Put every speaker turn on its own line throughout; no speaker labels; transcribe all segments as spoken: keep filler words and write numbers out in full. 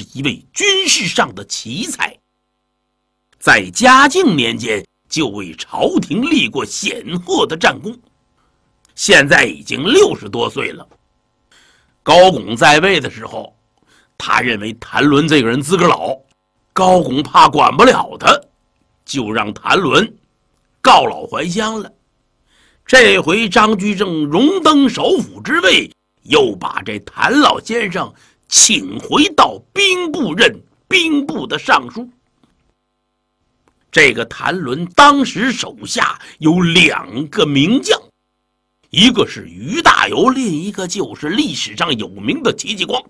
是一位军事上的奇才，在嘉靖年间就为朝廷立过显赫的战功，现在已经六十多岁了。高拱在位的时候，他认为谭纶这个人资格老，高拱怕管不了他，就让谭纶告老还乡了。这回张居正荣登首辅之位，又把这谭老先生请回到兵部任兵部的尚书。这个谭纶当时手下有两个名将，一个是于大猷，另一个就是历史上有名的戚继光。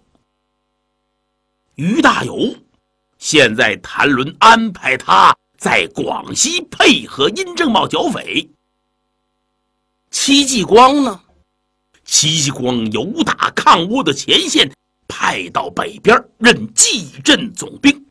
于大猷现在谭纶安排他在广西配合殷正茂剿匪。戚继光呢？戚继光由打抗倭的前线派到北边任蓟镇总兵。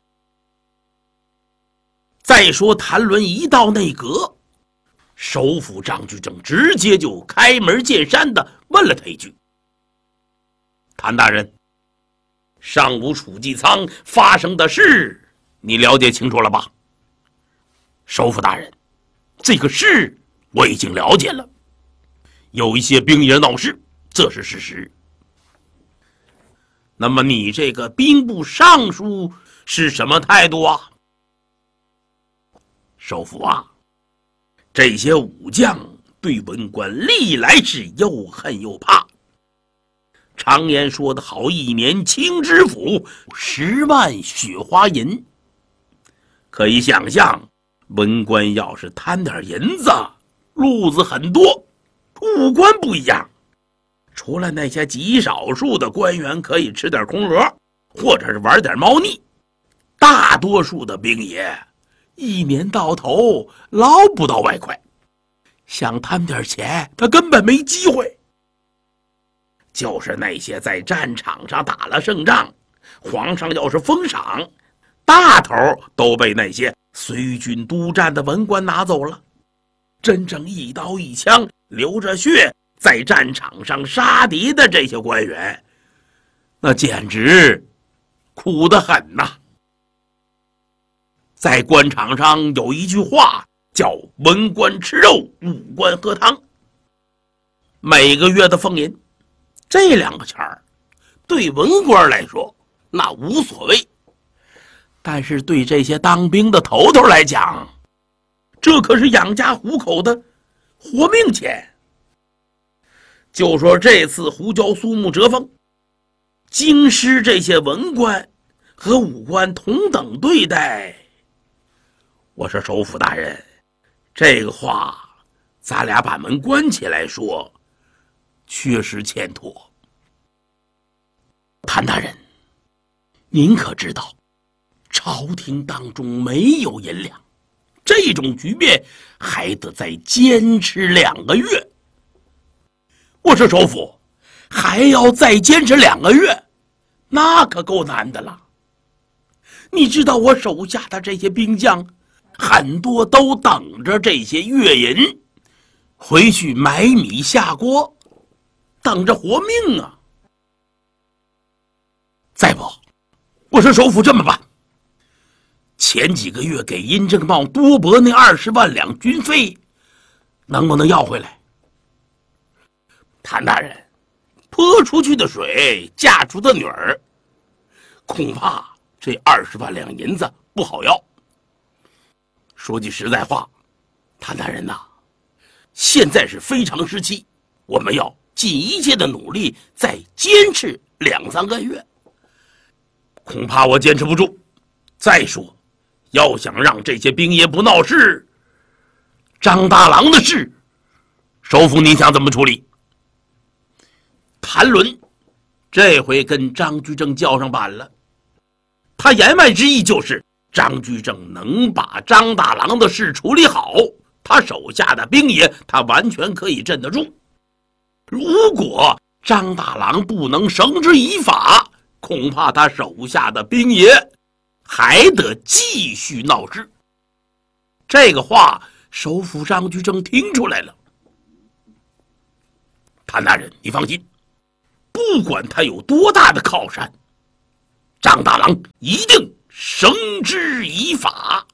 再说谭纶一到内阁，首辅张居正直接就开门见山的问了他一句：谭大人，上午楚济仓发生的事你了解清楚了吧？首辅大人，这个事我已经了解了，有一些兵野闹事，这是事实。那么你这个兵部尚书是什么态度啊？首辅啊，这些武将对文官历来是又恨又怕。常言说得好，一年清知府，十万雪花银。可以想象，文官要是贪点银子，路子很多。武官不一样，除了那些极少数的官员可以吃点空鹅，或者是玩点猫腻，大多数的兵爷一年到头捞不到外快，想贪点钱他根本没机会。就是那些在战场上打了胜仗，皇上要是封赏，大头都被那些随军督战的文官拿走了。真正一刀一枪流着血在战场上杀敌的这些官员，那简直苦得很呐。在官场上有一句话叫文官吃肉，武官喝汤。每个月的俸银，这两个钱儿对文官来说那无所谓，但是对这些当兵的头头来讲，这可是养家糊口的活命钱。就说这次胡椒苏木折封，京师这些文官和武官同等对待，我说首辅大人，这个话咱俩把门关起来说，确实欠妥。谭大人，您可知道朝廷当中没有银两，这种局面还得再坚持两个月。我说首辅，还要再坚持两个月，那可够难的了。你知道我手下的这些兵将很多都等着这些月银回去买米下锅，等着活命啊。再不，我说首辅这么办，前几个月给殷正茂多拨那二十万两军费，能不能要回来？谭大人，泼出去的水嫁出的女儿，恐怕这二十万两银子不好要。说句实在话，谭大人呐、啊，现在是非常时期，我们要尽一切的努力，再坚持两三个月。恐怕我坚持不住。再说，要想让这些兵爷不闹事，张大郎的事，首辅您想怎么处理？谭纶这回跟张居正叫上板了，他言外之意就是张居正能把张大郎的事处理好，他手下的兵爷他完全可以镇得住。如果张大郎不能绳之以法，恐怕他手下的兵爷还得继续闹事。这个话首辅张居正听出来了。谭大人，你放心，不管他有多大的靠山， 张大郎一定绳之以法。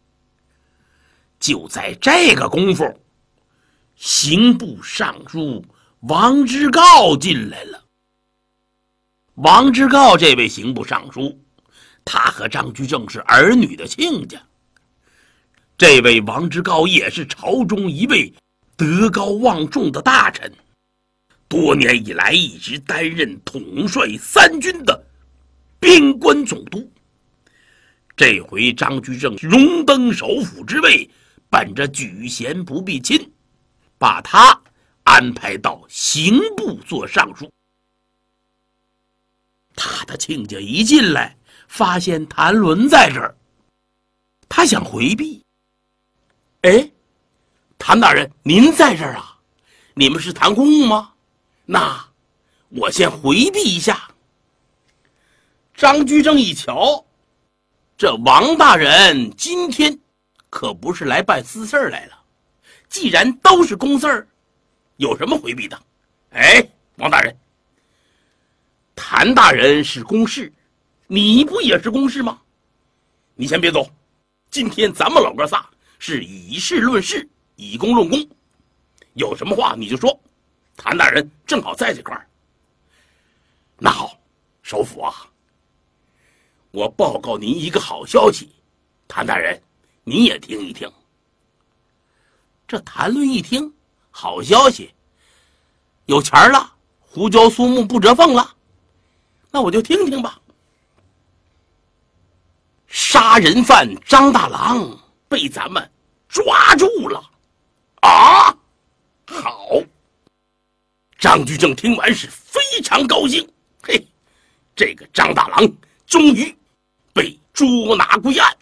就在这个功夫，刑部尚书王之诰进来了。王之诰这位刑部尚书，他和张居正是儿女的亲家。这位王之诰也是朝中一位德高望重的大臣，多年以来一直担任统帅三军的边关总督。这回张居正荣登首辅之位，本着举贤不避亲，把他安排到刑部做尚书。他的亲家一进来，发现谭纶在这儿，他想回避。哎，谭大人，您在这儿啊？你们是谭公公吗？那我先回避一下。张居正一瞧，这王大人今天可不是来办私事来了，既然都是公事儿，有什么回避的？哎，王大人，谭大人是公事，你不也是公事吗？你先别走，今天咱们老哥仨是以事论事，以公论公，有什么话你就说，谭大人正好在这块儿。那好，首辅啊，我报告您一个好消息，谭大人您也听一听。这谭论一听，好消息，有钱了，胡椒苏木不折缝了，那我就听听吧。杀人犯张大郎被咱们抓住了啊！好，张居正听完是非常高兴，嘿，这个张大郎终于被捉拿归案。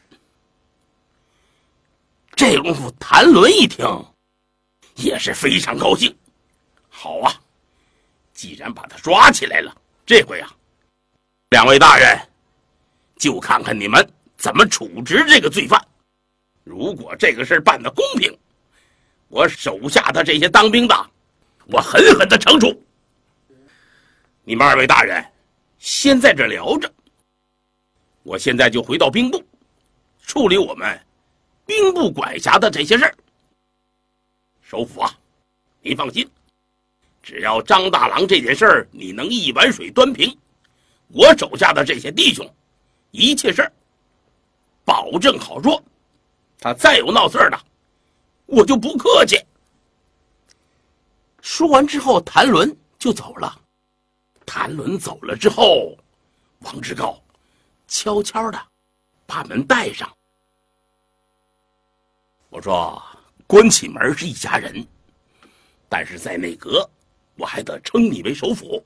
这功夫谭纶一听也是非常高兴，好啊，既然把他抓起来了，这回啊，两位大人就看看你们怎么处置这个罪犯。如果这个事办得公平，我手下的这些当兵的，我狠狠的惩处。你们二位大人先在这聊着，我现在就回到兵部处理我们兵部管辖的这些事儿。首辅啊，您放心，只要张大郎这件事儿你能一碗水端平，我手下的这些弟兄一切事儿保证好说。他再有闹事儿的，我就不客气。说完之后，谭纶就走了。谭纶走了之后，王之诰悄悄的把门带上。我说，关起门是一家人，但是在内阁，我还得称你为首辅。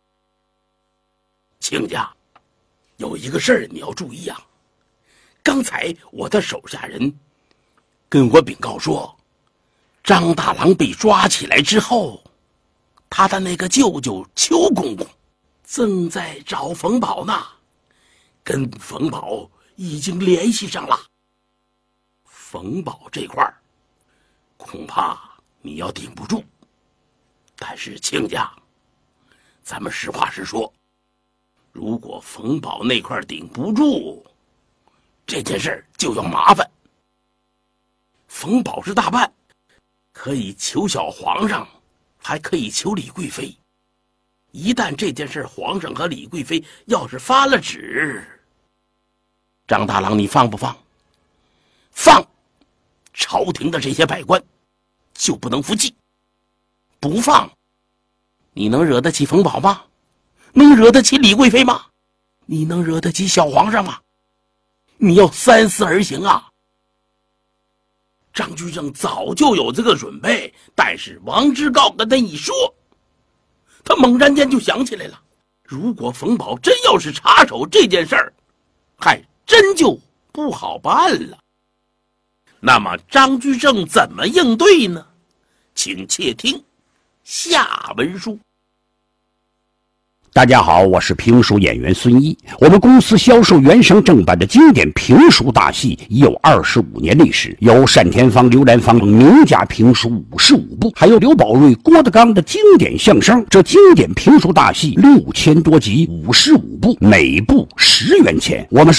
亲家，有一个事儿你要注意啊。刚才我的手下人跟我禀告说，张大郎被抓起来之后，他的那个舅舅邱公公正在找冯宝呢，跟冯宝已经联系上了。冯宝这块儿恐怕你要顶不住，但是亲家，咱们实话实说，如果冯宝那块顶不住，这件事就要麻烦。冯宝是大办，可以求小皇上，还可以求李贵妃。一旦这件事皇上和李贵妃要是发了旨，张大郎你放不放？放，朝廷的这些百官就不能服气；不放，你能惹得起冯宝吗？能惹得起李贵妃吗？你能惹得起小皇上吗？你要三思而行啊！张居正早就有这个准备，但是王之诰跟他一说，他猛然间就想起来了，如果冯宝真要是插手这件事儿，还真就不好办了。那么张居正怎么应对呢？请且听下文书。
大家好，我是评书演员孙一。我们公司销售原声正版的经典评书大戏已有二十五年历史，有单田芳、刘兰芳名家评书五十五部，还有刘宝瑞、郭德纲的经典相声。这经典评书大戏六千多集，五十五部，每部十元钱。我们